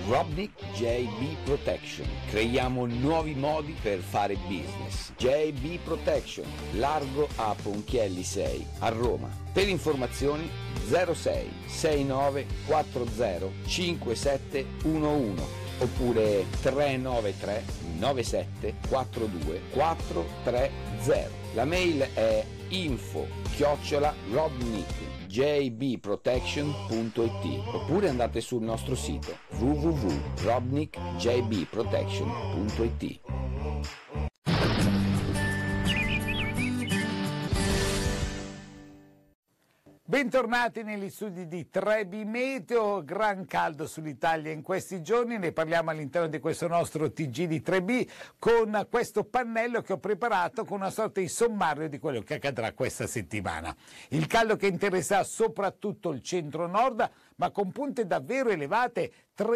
Robnik JB Protection. Creiamo nuovi modi per fare business. JB Protection, largo a Ponchielli 6 a Roma. Per informazioni 06 69 40 5711 oppure 393 97 42 430. La mail è info@robnikjbprotection.it oppure andate sul nostro sito www.robnikjbprotection.it. Bentornati negli studi di 3B Meteo, gran caldo sull'Italia in questi giorni, ne parliamo all'interno di questo nostro TG di 3B con questo pannello che ho preparato con una sorta di sommario di quello che accadrà questa settimana. Il caldo che interessa soprattutto il centro-nord, ma con punte davvero elevate,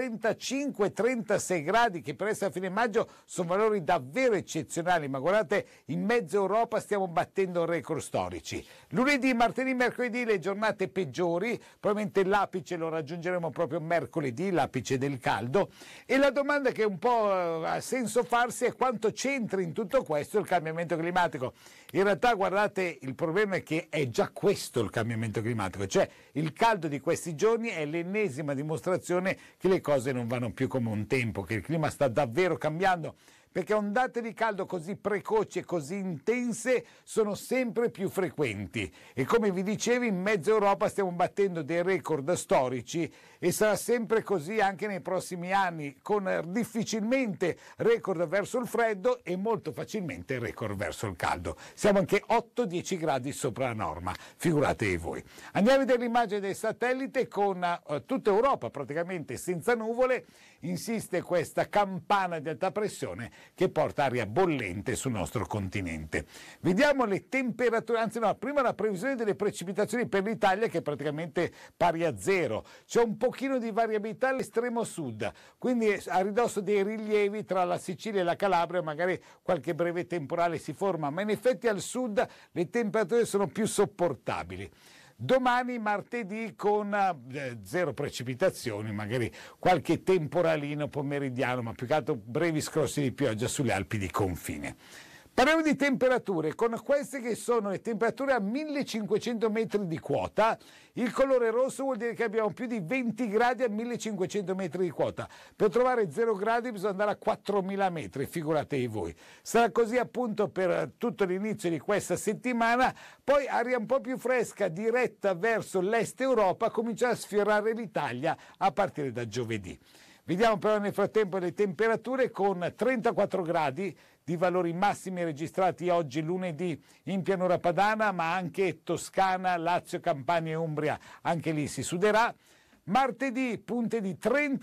35-36 gradi, che per essere a fine maggio sono valori davvero eccezionali, ma guardate, in mezza Europa stiamo battendo record storici. Lunedì, martedì, mercoledì le giornate peggiori, probabilmente l'apice lo raggiungeremo proprio mercoledì, l'apice del caldo, e la domanda che un po' ha senso farsi è quanto c'entri in tutto questo il cambiamento climatico. In realtà, guardate, il problema è che è già questo il cambiamento climatico, cioè il caldo di questi giorni è l'ennesima dimostrazione che le cose non vanno più come un tempo, che il clima sta davvero cambiando, perché ondate di caldo così precoci e così intense sono sempre più frequenti e, come vi dicevo, in mezza Europa stiamo battendo dei record storici e sarà sempre così anche nei prossimi anni, con difficilmente record verso il freddo e molto facilmente record verso il caldo. Siamo anche 8-10 gradi sopra la norma, figuratevi voi. Andiamo a vedere l'immagine del satellite con tutta Europa praticamente senza nuvole. Insiste questa campana di alta pressione che porta aria bollente sul nostro continente. Vediamo le temperature, anzi no, prima la previsione delle precipitazioni per l'Italia, che è praticamente pari a zero. C'è un pochino di variabilità all'estremo sud, quindi a ridosso dei rilievi tra la Sicilia e la Calabria magari qualche breve temporale si forma, ma in effetti al sud le temperature sono più sopportabili. Domani martedì con zero precipitazioni, magari qualche temporalino pomeridiano, ma più che altro brevi scrossi di pioggia sulle Alpi di confine. Parliamo di temperature, con queste che sono le temperature a 1500 metri di quota. Il colore rosso vuol dire che abbiamo più di 20 gradi a 1500 metri di quota. Per trovare 0 gradi bisogna andare a 4000 metri, figuratevi voi. Sarà così appunto per tutto l'inizio di questa settimana, poi aria un po' più fresca diretta verso l'est Europa comincerà a sfiorare l'Italia a partire da giovedì. Vediamo però nel frattempo le temperature con 34 gradi di valori massimi registrati oggi lunedì in pianura padana, ma anche Toscana, Lazio, Campania e Umbria, anche lì si suderà. Martedì punte di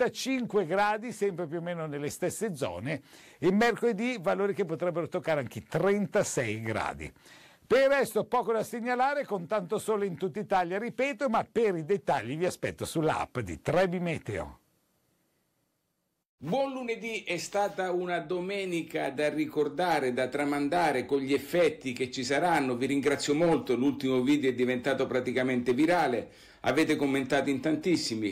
35 gradi, sempre più o meno nelle stesse zone, e mercoledì valori che potrebbero toccare anche 36 gradi. Per il resto poco da segnalare, con tanto sole in tutta Italia, ripeto, ma per i dettagli vi aspetto sull'app di 3B Meteo. Buon lunedì, è stata una domenica da ricordare, da tramandare con gli effetti che ci saranno. Vi ringrazio molto, l'ultimo video è diventato praticamente virale, avete commentato in tantissimi.